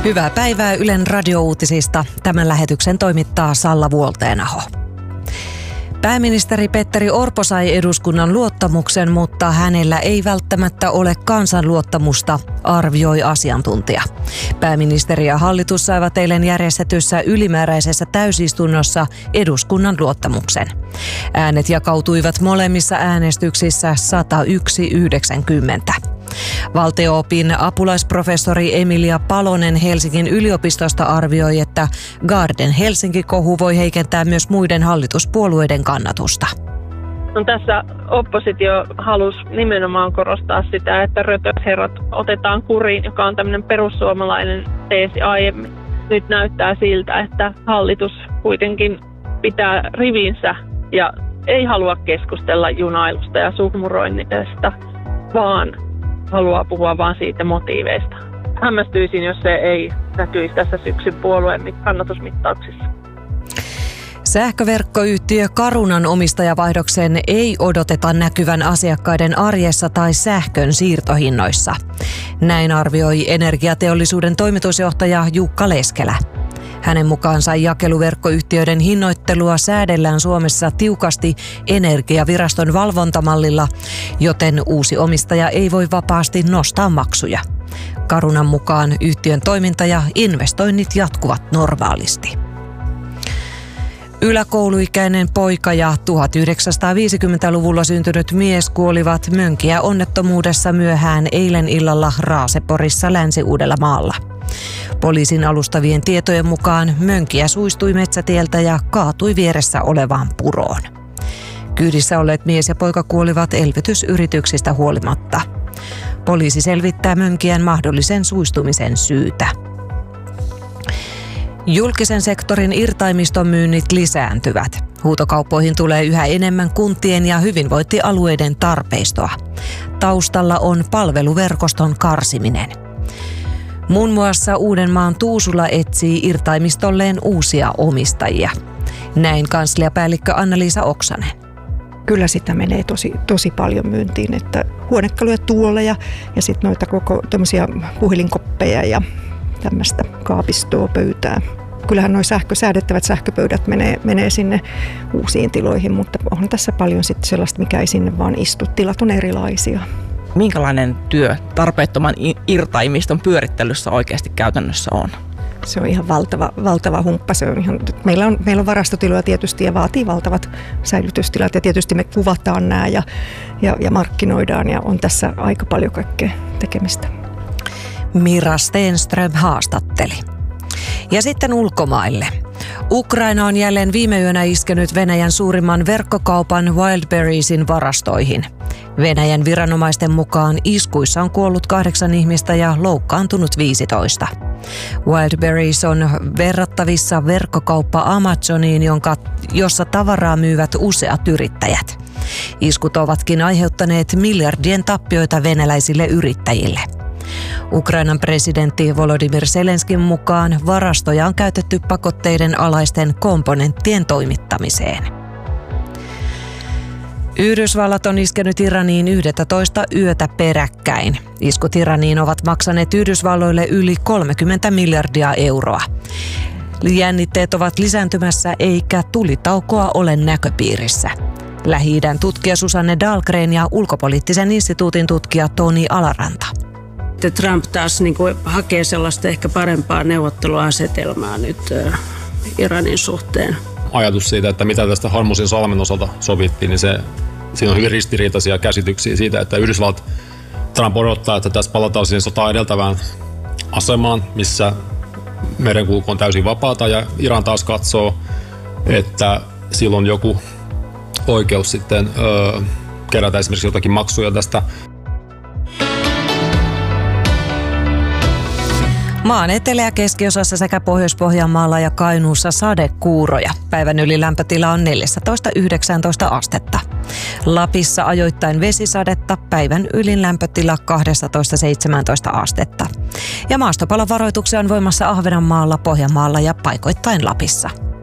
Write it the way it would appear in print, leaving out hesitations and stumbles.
Hyvää päivää Ylen radiouutisista. Tämän lähetyksen toimittaa Salla Vuolteenaho. Pääministeri Petteri Orpo sai eduskunnan luottamuksen, mutta hänellä ei välttämättä ole kansan luottamusta, arvioi asiantuntija. Pääministeri ja hallitus saivat eilen järjestetyssä ylimääräisessä täysistunnossa eduskunnan luottamuksen. Äänet jakautuivat molemmissa äänestyksissä 101-90. Valtio-opin apulaisprofessori Emilia Palonen Helsingin yliopistosta arvioi, että Garden Helsinki-kohu voi heikentää myös muiden hallituspuolueiden kannatusta. No, tässä oppositio halusi nimenomaan korostaa sitä, että rötösherrat otetaan kuriin, joka on tämmöinen perussuomalainen teesi aiemmin. Nyt näyttää siltä, että hallitus kuitenkin pitää rivinsä ja ei halua keskustella junailusta ja suhmuroinnista, vaan haluaa puhua vain siitä motiiveista. Hämmästyisin, jos se ei näkyisi tässä syksyn puolueen kannatusmittauksissa. Sähköverkkoyhtiö Carunan omistajavaihdoksen ei odoteta näkyvän asiakkaiden arjessa tai sähkön siirtohinnoissa. Näin arvioi energiateollisuuden toimitusjohtaja Jukka Leskelä. Hänen mukaansa jakeluverkkoyhtiöiden hinnoittelua säädellään Suomessa tiukasti Energiaviraston valvontamallilla, joten uusi omistaja ei voi vapaasti nostaa maksuja. Carunan mukaan yhtiön toiminta ja investoinnit jatkuvat normaalisti. Yläkouluikäinen poika ja 1950-luvulla syntynyt mies kuolivat Mönkijä-onnettomuudessa myöhään eilen illalla Raaseporissa Länsi-Uudellamaalla. Poliisin alustavien tietojen mukaan Mönkijä suistui metsätieltä ja kaatui vieressä olevaan puroon. Kyydissä olleet mies ja poika kuolivat elvytysyrityksistä huolimatta. Poliisi selvittää Mönkijän mahdollisen suistumisen syytä. Julkisen sektorin irtaimistomyynnit lisääntyvät. Huutokauppoihin tulee yhä enemmän kuntien ja hyvinvointialueiden tarpeistoa. Taustalla on palveluverkoston karsiminen. Muun muassa Uudenmaan Tuusula etsii irtaimistolleen uusia omistajia. Näin kansliapäällikkö Anna-Liisa Oksanen. Kyllä sitä menee tosi paljon myyntiin, että huonekaluja, tuoleja ja sitten noita koko tämmöisiä puhelinkoppeja ja tämmöistä kaapistoa, pöytää. Kyllähän nuo säädettävät sähköpöydät menee sinne uusiin tiloihin, mutta on tässä paljon sitten sellaista, mikä ei sinne vaan istu. Tilat on erilaisia. Minkälainen työ tarpeettoman irtaimiston pyörittelyssä oikeasti käytännössä on? Se on ihan valtava humppa. Se on ihan, meillä on varastotiloja tietysti ja vaatii valtavat säilytystilat ja tietysti me kuvataan nämä ja markkinoidaan ja on tässä aika paljon kaikkea tekemistä. Mira Stenström haastatteli. Ja sitten ulkomaille. Ukraina on jälleen viime yönä iskenyt Venäjän suurimman verkkokaupan Wildberriesin varastoihin. Venäjän viranomaisten mukaan iskuissa on kuollut 8 ihmistä ja loukkaantunut 15. Wildberries on verrattavissa verkkokauppa Amazoniin, jossa tavaraa myyvät useat yrittäjät. Iskut ovatkin aiheuttaneet miljardien tappioita venäläisille yrittäjille. Ukrainan presidentti Volodymyr Zelenskin mukaan varastoja on käytetty pakotteiden alaisten komponenttien toimittamiseen. Yhdysvallat on iskenyt Iraniin 11 yötä peräkkäin. Iskut Iraniin ovat maksaneet Yhdysvalloille yli 30 miljardia euroa. Jännitteet ovat lisääntymässä eikä tulitaukoa ole näköpiirissä. Lähi-idän tutkija Susanne Dahlgren ja ulkopoliittisen instituutin tutkija Toni Alaranta. Trump taas hakee sellaista ehkä parempaa neuvotteluasetelmaa nyt Iranin suhteen. Ajatus siitä, että mitä tästä Hormuzin salmen osalta sovittiin, niin siinä on hyvin ristiriitaisia käsityksiä siitä, että Trump odottaa, että tässä palataan siihen sotaa edeltävään asemaan, missä merenkulku on täysin vapaata ja Iran taas katsoo, että sillä on joku oikeus sitten kerätä esimerkiksi jotakin maksuja tästä. Maan etelä- ja keskiosassa sekä Pohjois-Pohjanmaalla ja Kainuussa sadekuuroja. Päivän ylilämpötila on 14–19 astetta. Lapissa ajoittain vesisadetta, päivän ylin lämpötila 12–17 astetta. Ja maastopalovaroituksia on voimassa Ahvenanmaalla, Pohjanmaalla ja paikoittain Lapissa.